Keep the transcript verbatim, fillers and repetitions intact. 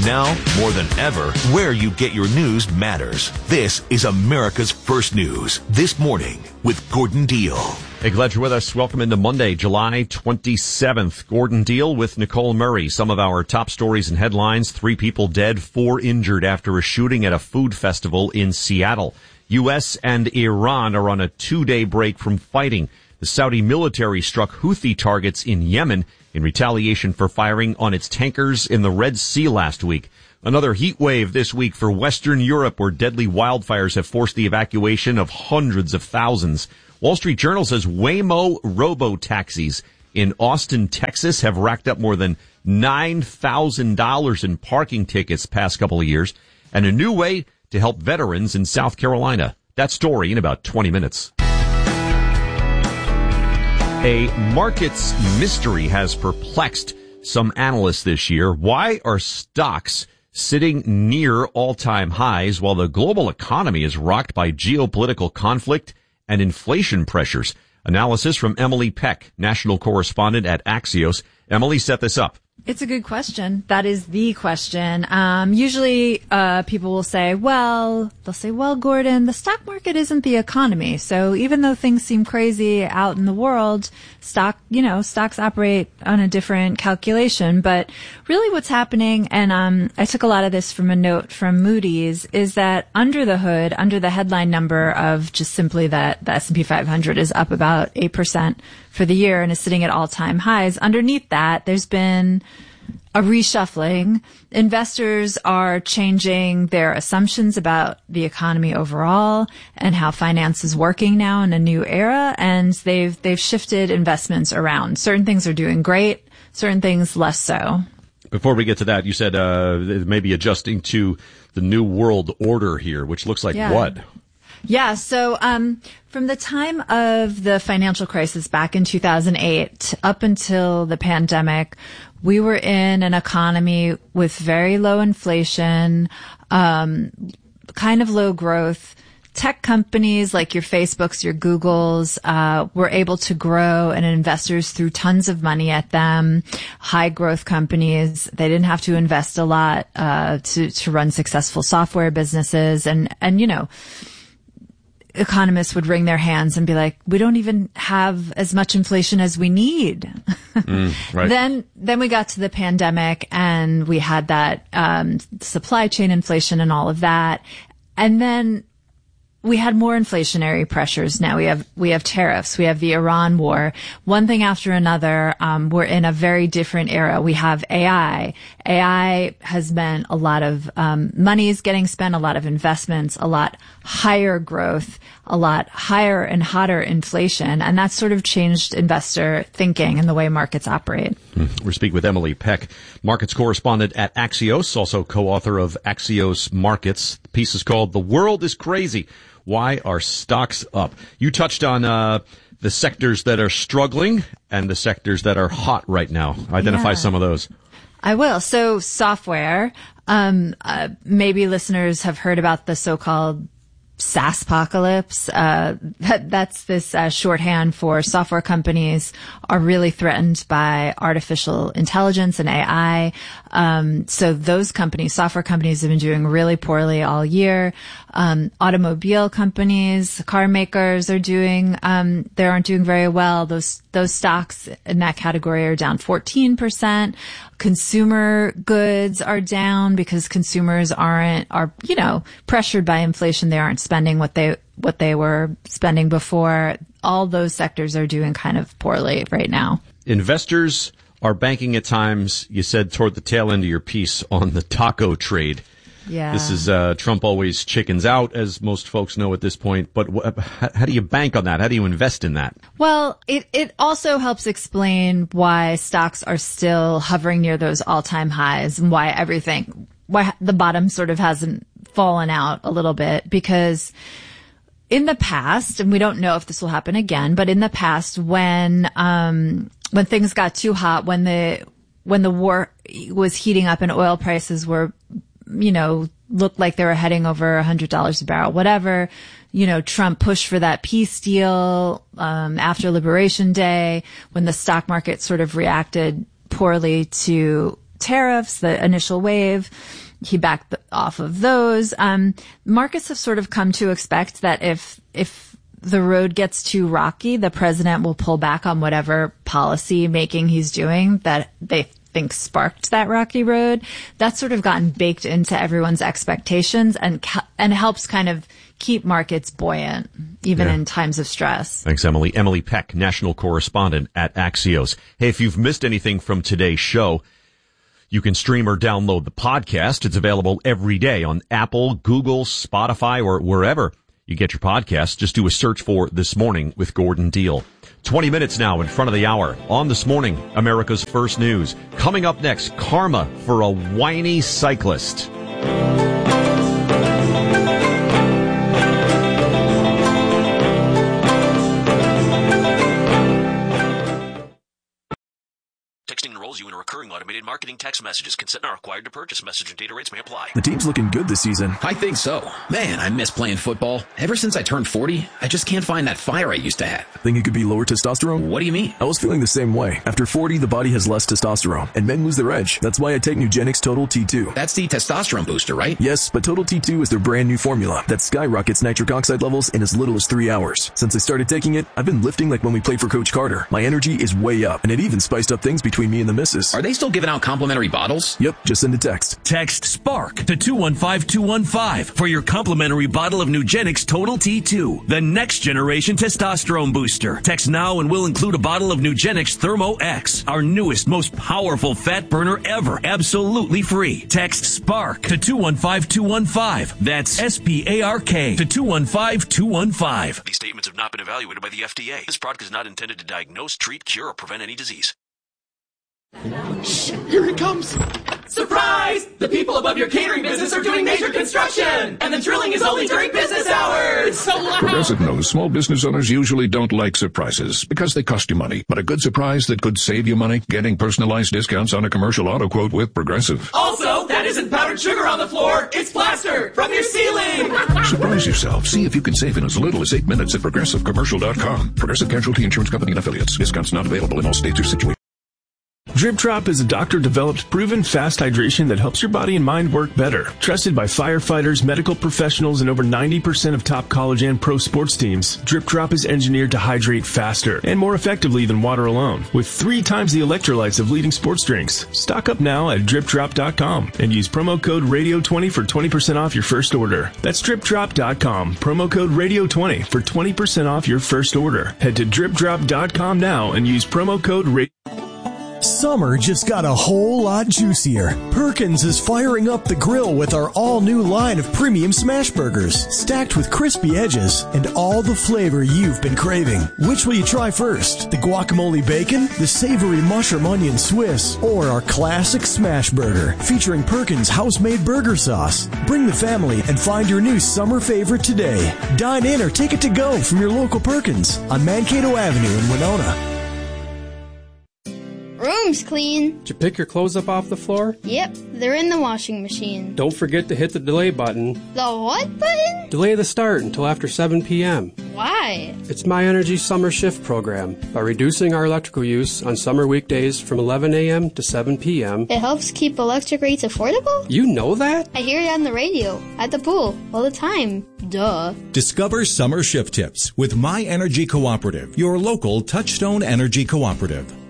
Now, more than ever, where you get your news matters. This is America's First News. This morning with Gordon Deal. Hey, glad you're with us. Welcome into Monday, July twenty-seventh. Gordon Deal with Nicole Murray. Some of our top stories and headlines. Three people dead, four injured after a shooting at a food festival in Seattle. U S and Iran are on a two-day break from fighting. The Saudi military struck Houthi targets in Yemen in retaliation for firing on its tankers in the Red Sea last week. Another heat wave this week for Western Europe, where deadly wildfires have forced the evacuation of hundreds of thousands. Wall Street Journal says Waymo robo-taxis in Austin, Texas have racked up more than nine thousand dollars in parking tickets past couple of years, and a new way to help veterans in South Carolina. That story in about twenty minutes. A markets mystery has perplexed some analysts this year. Why are stocks sitting near all-time highs while the global economy is rocked by geopolitical conflict and inflation pressures? Analysis from Emily Peck, national correspondent at Axios. Emily, set this up. It's a good question. That is the question. Um, usually, uh, people will say, well, they'll say, well, Gordon, the stock market isn't the economy. So even though things seem crazy out in the world, stock, you know, stocks operate on a different calculation. But really what's happening, and, um, I took a lot of this from a note from Moody's, is that under the hood, under the headline number of just simply that the S and P five hundred is up about eight percent for the year and is sitting at all-time highs. Underneath that, there's been a reshuffling. Investors are changing their assumptions about the economy overall and how finance is working now in a new era, and they've they've shifted investments around. Certain things are doing great, certain things less so. Before we get to that, you said uh maybe adjusting to the new world order here, which looks like yeah. what? Yeah, so um from the time of the financial crisis back in two thousand eight up until the pandemic, we were in an economy with very low inflation, um kind of low growth. Tech companies like your Facebooks, your Googles, uh, were able to grow, and investors threw tons of money at them. High growth companies, they didn't have to invest a lot, uh, to, to run successful software businesses. And, and, you know, economists would wring their hands and be like, we don't even have as much inflation as we need. Mm, right. Then, then we got to the pandemic and we had that, um, supply chain inflation and all of that. And then we had more inflationary pressures. Now we have, we have tariffs. We have the Iran war. One thing after another. Um, we're in a very different era. We have A I. A I has been a lot of, um, money is getting spent, a lot of investments, a lot higher growth, a lot higher and hotter inflation. And that's sort of changed investor thinking and the way markets operate. We're speaking with Emily Peck, markets correspondent at Axios, also co-author of Axios Markets. The piece is called The World is Crazy. Why are stocks up? You touched on uh the sectors that are struggling and the sectors that are hot right now. Identify yeah. some of those. I will. So software, um uh, maybe listeners have heard about the so-called SaaSpocalypse. Uh, that, that's this uh, shorthand for software companies are really threatened by artificial intelligence and A I. Um, so those companies, software companies, have been doing really poorly all year. Um, automobile companies, car makers are doing, um, they aren't doing very well. Those, those stocks in that category are down fourteen percent. Consumer goods are down because consumers aren't, are, you know, pressured by inflation. They aren't spending what they, what they were spending before. All those sectors are doing kind of poorly right now. Investors are banking at times, you said toward the tail end of your piece, on the taco trade. Yeah. This is, uh, Trump always chickens out, as most folks know at this point. But wh- how do you bank on that? How do you invest in that? Well, it, it also helps explain why stocks are still hovering near those all-time highs and why everything, why the bottom sort of hasn't fallen out a little bit. Because in the past, and we don't know if this will happen again, but in the past when, um, when things got too hot, when the, when the war was heating up and oil prices were, you know, looked like they were heading over a hundred dollars a barrel, whatever, you know, Trump pushed for that peace deal, um, after Liberation Day, when the stock market sort of reacted poorly to, tariffs, the initial wave. He backed off of those. Um, markets have sort of come to expect that if, if the road gets too rocky, the president will pull back on whatever policy making he's doing that they think sparked that rocky road. That's sort of gotten baked into everyone's expectations and, and helps kind of keep markets buoyant, even yeah. in times of stress. Thanks, Emily. Emily Peck, national correspondent at Axios. Hey, if you've missed anything from today's show, you can stream or download the podcast. It's available every day on Apple, Google, Spotify, or wherever you get your podcasts. Just do a search for This Morning with Gordon Deal. twenty minutes now in front of the hour on This Morning, America's First News. Coming up next, karma for a whiny cyclist. Texting enrolls you in a recurring automated marketing text messages. Consent not required to purchase. Message and data rates may apply. The team's looking good this season. I think so. Man, I miss playing football. Ever since I turned forty, I just can't find that fire I used to have. Think it could be lower testosterone? What do you mean? I was feeling the same way. After forty, the body has less testosterone, and men lose their edge. That's why I take Nugenix Total T two. That's the testosterone booster, right? Yes, but Total T two is their brand new formula that skyrockets nitric oxide levels in as little as three hours. Since I started taking it, I've been lifting like when we played for Coach Carter. My energy is way up, and it even spiced up things between me and the missus. Are they still giving out complimentary bottles? Yep, just send a text. Text SPARK to two one five two one five for your complimentary bottle of Nugenix Total T two, the next generation testosterone booster. Text now and we'll include a bottle of Nugenix Thermo X, our newest, most powerful fat burner ever, absolutely free. Text SPARK to two one five two one five. That's S P A R K to two one five two one five. These statements have not been evaluated by the F D A. This product is not intended to diagnose, treat, cure, or prevent any disease. Shh, here it comes. Surprise! The people above your catering business are doing major construction, and the drilling is only during business hours. It's so loud. Progressive knows small business owners usually don't like surprises because they cost you money. But a good surprise that could save you money, getting personalized discounts on a commercial auto quote with Progressive. Also, that isn't powdered sugar on the floor. It's plaster from your ceiling. Surprise yourself. See if you can save in as little as eight minutes at progressive commercial dot com. Progressive Casualty Insurance Company and affiliates. Discounts not available in all states or situations. Drip Drop is a doctor-developed, proven fast hydration that helps your body and mind work better. Trusted by firefighters, medical professionals, and over ninety percent of top college and pro sports teams, Drip Drop is engineered to hydrate faster and more effectively than water alone, with three times the electrolytes of leading sports drinks. Stock up now at drip drop dot com and use promo code radio twenty for twenty percent off your first order. That's drip drop dot com, promo code radio twenty for twenty percent off your first order. Head to drip drop dot com now and use promo code radio. Summer just got a whole lot juicier. Perkins is firing up the grill with our all-new line of premium smash burgers, stacked with crispy edges and all the flavor you've been craving. Which will you try first? The guacamole bacon, the savory mushroom onion Swiss, or our classic smash burger featuring Perkins house-made burger sauce? Bring the family and find your new summer favorite today. Dine in or take it to go from your local Perkins on Mankato Avenue in Winona. Room's clean. Did you pick your clothes up off the floor? Yep, they're in the washing machine. Don't forget to hit the delay button. The what button? Delay the start until after seven p.m. Why? It's My Energy Summer Shift program. By reducing our electrical use on summer weekdays from eleven a.m. to seven p.m. It helps keep electric rates affordable? You know that? I hear it on the radio, at the pool, all the time. Duh. Discover summer shift tips with My Energy Cooperative, your local Touchstone Energy Cooperative.